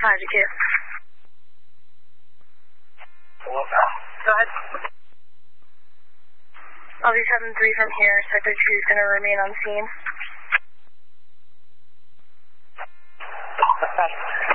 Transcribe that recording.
Roger, 2. Go ahead. I'll be 7-3 from here. Sector 2 is going to remain on scene. Okay.